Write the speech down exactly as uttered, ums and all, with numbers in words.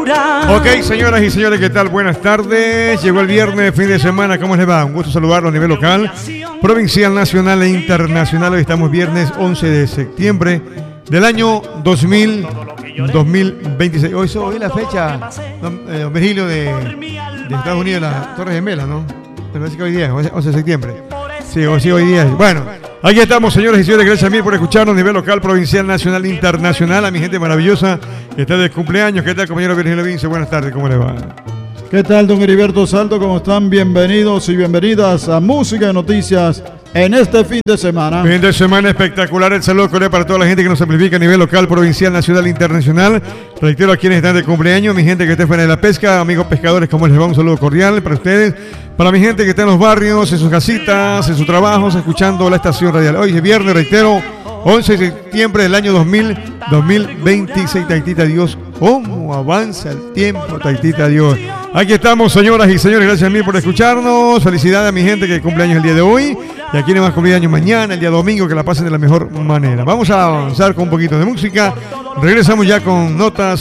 Ok, señoras y señores, ¿qué tal? Buenas tardes. Llegó el viernes, fin de semana. ¿Cómo les va? Un gusto saludarlos a nivel local, provincial, nacional e internacional. Hoy estamos viernes once de septiembre del año dos mil, dos mil veintiséis. Hoy, hoy es la fecha, don, eh, don Virgilio, de, de Estados Unidos, las Torres Gemelas, ¿no? Me parece que hoy día es once de septiembre. Sí, hoy, sí, hoy día es. Bueno, aquí estamos, señores y señores. Gracias a mí por escucharnos a nivel local, provincial, nacional e internacional. A mi gente maravillosa que está de cumpleaños. ¿Qué tal, compañero Virgilio Vince? Buenas tardes, ¿cómo le va? ¿Qué tal, don Heriberto Salto? ¿Cómo están? Bienvenidos y bienvenidas a Música y Noticias en este fin de semana. Fin de semana espectacular. El saludo cordial para toda la gente que nos amplifica a nivel local, provincial, nacional e internacional. Reitero a quienes están de cumpleaños, mi gente que está fuera de la pesca, amigos pescadores, como les va, un saludo cordial para ustedes. Para mi gente que está en los barrios, en sus casitas, en sus trabajos, escuchando la estación radial. Hoy es viernes, reitero, once de septiembre del año dos mil, dos mil veintiséis. Taitita Dios, cómo avanza el tiempo, Taitita Dios. Aquí estamos, señoras y señores, gracias a mí por escucharnos. Felicidades a mi gente que cumple años el día de hoy y a quienes van a cumplir años mañana, el día domingo, que la pasen de la mejor manera. Vamos a avanzar con un poquito de música. Regresamos ya con notas